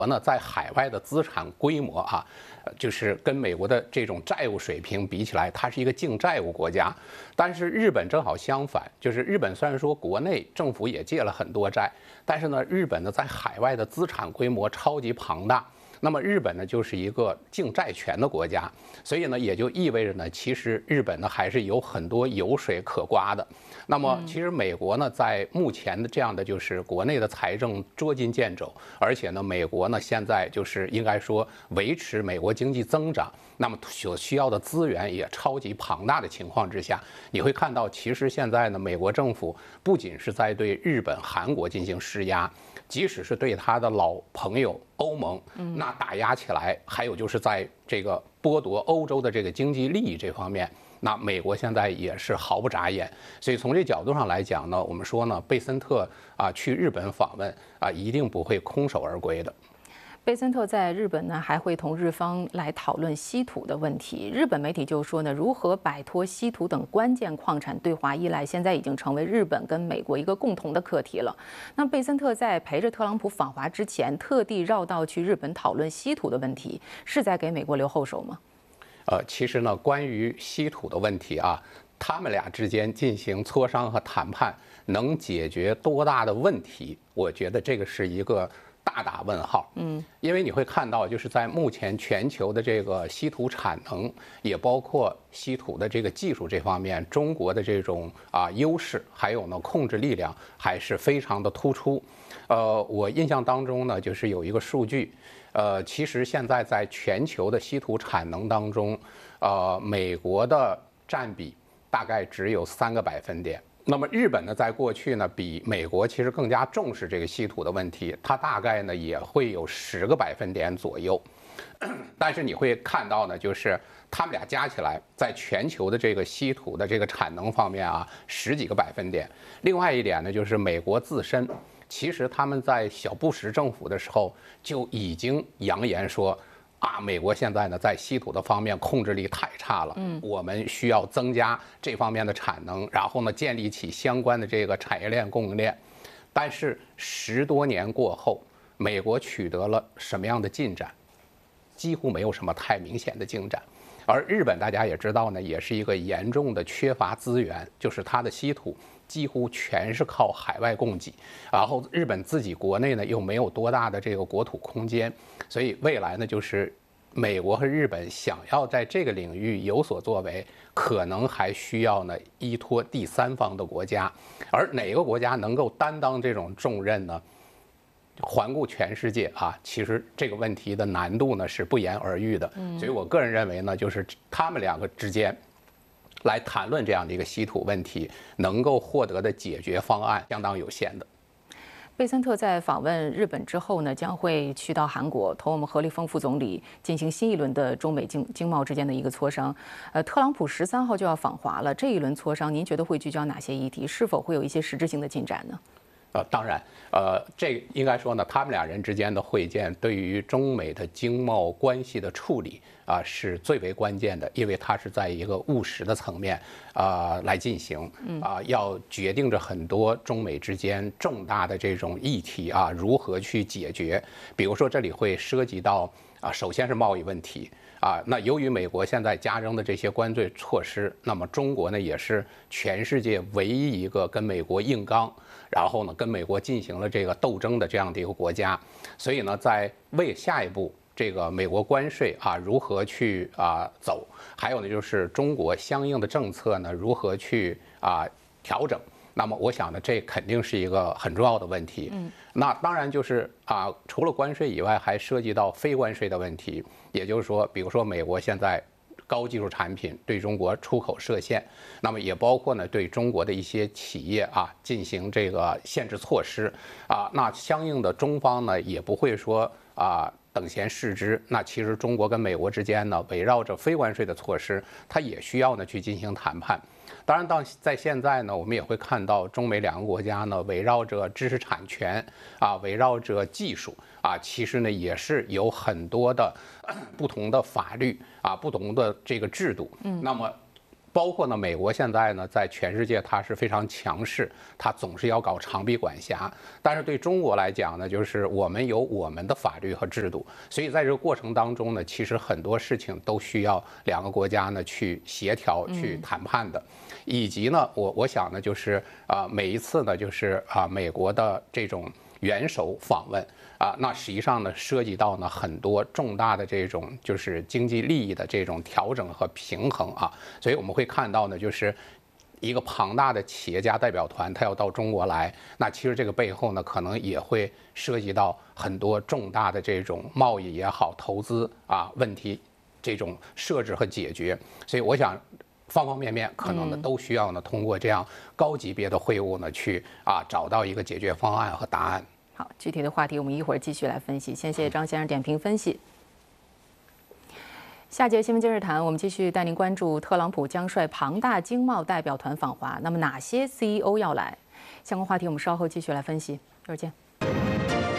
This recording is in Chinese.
呢，在海外的资产规模啊，就是跟美国的这种债务水平比起来，它是一个净债务国家。但是日本正好相反，就是日本虽然说国内政府也借了很多债，但是呢，日本呢在海外的资产规模超级庞大。那么日本呢就是一个净债权的国家，所以呢也就意味着呢，其实日本呢还是有很多油水可刮的。那么其实美国呢在目前的这样的就是国内的财政捉襟见肘，而且呢美国呢现在就是应该说维持美国经济增长，那么所需要的资源也超级庞大的情况之下，你会看到其实现在呢美国政府不仅是在对日本、韩国进行施压，即使是对他的老朋友欧盟，那打压起来，还有就是在这个剥夺欧洲的这个经济利益这方面，那美国现在也是毫不眨眼。所以从这角度上来讲呢，我们说呢，贝森特去日本访问一定不会空手而归的。 贝森特在日本呢，还会同日方来讨论稀土的问题。日本媒体就说呢，如何摆脱稀土等关键矿产对华依赖，现在已经成为日本跟美国一个共同的课题了。那贝森特在陪着特朗普访华之前，特地绕道去日本讨论稀土的问题，是在给美国留后手吗？ 其实呢，关于稀土的问题他们俩之间进行磋商和谈判，能解决多大的问题？我觉得这个是一个大打问号。因为你会看到，就是在目前全球的这个稀土产能，也包括稀土的这个技术这方面，中国的这种优势，还有呢控制力量还是非常的突出。我印象当中呢，就是有一个数据，其实现在在全球的稀土产能当中，美国的占比大概只有3个百分点。那么日本呢，在过去呢，比美国其实更加重视这个稀土的问题，它大概呢也会有10个百分点左右。但是你会看到呢，就是他们俩加起来，在全球的这个稀土的这个产能方面10几个百分点。另外一点呢，就是美国自身，其实他们在小布什政府的时候就已经扬言说，美国现在呢在稀土的方面控制力太差了，我们需要增加这方面的产能，然后呢建立起相关的这个产业链供应链。但是10多年过后，美国取得了什么样的进展？几乎没有什么太明显的进展。而日本大家也知道呢，也是一个严重的缺乏资源，就是它的稀土几乎全是靠海外供给，然后日本自己国内呢又没有多大的这个国土空间，所以未来呢就是美国和日本想要在这个领域有所作为，可能还需要呢依托第三方的国家，而哪个国家能够担当这种重任呢？环顾全世界其实这个问题的难度呢是不言而喻的。所以我个人认为呢，就是他们两个之间来谈论这样的一个稀土问题，能够获得的解决方案相当有限的。 贝森特在访问日本之后呢，将会去到韩国，同我们何立峰副总理进行新一轮的中美经贸之间的一个磋商。特朗普13号就要访华了，这一轮磋商您觉得会聚焦哪些议题？是否会有一些实质性的进展呢？ 当然，这应该说呢，他们俩人之间的会见对于中美的经贸关系的处理是最为关键的，因为它是在一个务实的层面来进行要决定着很多中美之间重大的这种议题如何去解决。比如说这里会涉及到首先是贸易问题。那由于美国现在加征的这些关税措施，那么中国呢也是全世界唯一一个跟美国硬刚，然后呢跟美国进行了这个斗争的这样的一个国家，所以呢在为下一步这个美国关税如何去走，还有呢就是中国相应的政策呢如何去调整。那么我想呢，这肯定是一个很重要的问题。那当然就是除了关税以外，还涉及到非关税的问题。也就是说，比如说美国现在高技术产品对中国出口设限，那么也包括呢对中国的一些企业进行这个限制措施那相应的中方呢也不会说等闲视之。那其实中国跟美国之间呢，围绕着非关税的措施，它也需要呢去进行谈判。当然，在现在呢，我们也会看到中美两个国家呢，围绕着知识产权围绕着技术其实呢也是有很多的不同的法律不同的这个制度。那么包括呢，美国现在呢，在全世界它是非常强势，它总是要搞长臂管辖。但是对中国来讲呢，就是我们有我们的法律和制度，所以在这个过程当中呢，其实很多事情都需要两个国家呢去协调、去谈判的。以及呢，我想呢，就是每一次呢，就是美国的这种元首访问。那实际上呢，涉及到呢很多重大的这种就是经济利益的这种调整和平衡啊，所以我们会看到呢，就是一个庞大的企业家代表团，他要到中国来，那其实这个背后呢，可能也会涉及到很多重大的这种贸易也好、投资问题这种设置和解决，所以我想。方方面面可能呢都需要呢通过这样高级别的会晤呢去找到一个解决方案和答案。 好，具体的话题我们一会儿继续来分析。先谢谢张先生点评分析。下节新闻今日谈，我们继续带您关注特朗普将率庞大经贸代表团访华，那么哪些 CEO 要来？相关话题我们稍后继续来分析。一会儿见。